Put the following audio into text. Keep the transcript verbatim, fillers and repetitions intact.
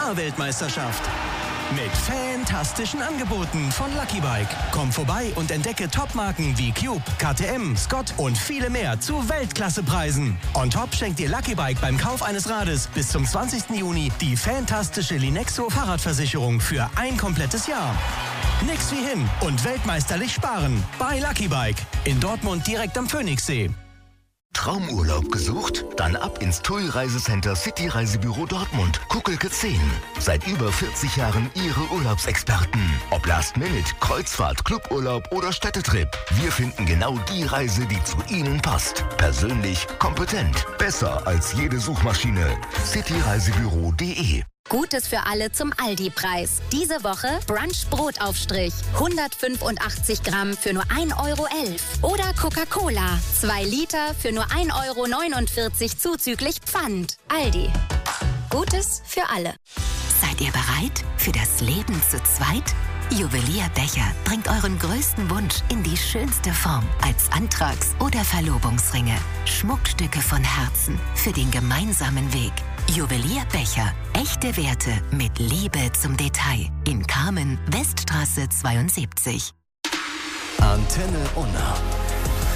Fahrweltmeisterschaft. Mit fantastischen Angeboten von Lucky Bike. Komm vorbei und entdecke Topmarken wie Cube, K T M, Scott und viele mehr zu Weltklassepreisen. On top schenkt dir Lucky Bike beim Kauf eines Rades bis zum zwanzigsten Juni die fantastische Linexo Fahrradversicherung für ein komplettes Jahr. Nix wie hin und weltmeisterlich sparen bei Lucky Bike. In Dortmund direkt am Phoenixsee. Traumurlaub gesucht? Dann ab ins T U I Reisecenter City Reisebüro Dortmund, Kuckelke zehn. Seit über vierzig Jahren Ihre Urlaubsexperten. Ob Last Minute, Kreuzfahrt, Cluburlaub oder Städtetrip. Wir finden genau die Reise, die zu Ihnen passt. Persönlich, kompetent, besser als jede Suchmaschine. city reisebüro punkt de. Gutes für alle zum Aldi-Preis. Diese Woche Brunch-Brotaufstrich. hundertfünfundachtzig Gramm für nur ein Euro elf. Oder Coca-Cola. zwei Liter für nur ein Euro neunundvierzig zuzüglich Pfand. Aldi. Gutes für alle. Seid ihr bereit für das Leben zu zweit? Juwelierbecher bringt euren größten Wunsch in die schönste Form als Antrags- oder Verlobungsringe. Schmuckstücke von Herzen für den gemeinsamen Weg. Juwelierbecher. Echte Werte mit Liebe zum Detail. In Kamen, Weststraße zweiundsiebzig. Antenne Unna.